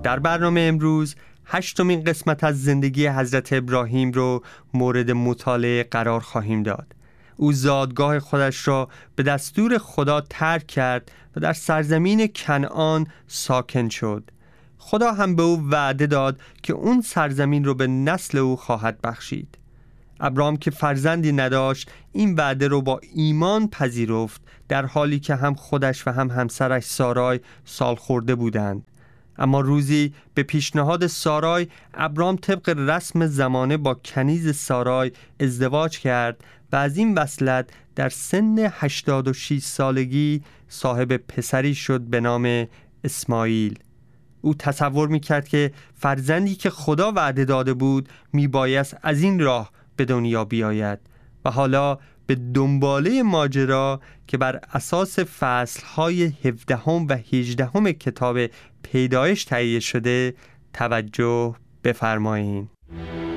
در برنامه امروز 8مین قسمت از زندگی حضرت ابراهیم رو مورد مطالعه قرار خواهیم داد. او زادگاه خودش را به دستور خدا ترک کرد و در سرزمین کنعان ساکن شد. خدا هم به او وعده داد که اون سرزمین رو به نسل او خواهد بخشید. ابرام که فرزندی نداشت این وعده رو با ایمان پذیرفت، در حالی که هم خودش و هم همسرش سارای سال خورده بودند. اما روزی به پیشنهاد سارای، ابرام طبق رسم زمانه با کنیز سارای ازدواج کرد و از این وصلت در سن 86 سالگی صاحب پسری شد به نام اسماعیل. او تصور میکرد که فرزندی که خدا وعده داده بود میبایست از این راه به دنیا بیاید و حالا به دنباله ماجرا که بر اساس فصلهای 17 و 18 کتاب پیدایش تهیه شده توجه بفرمایید.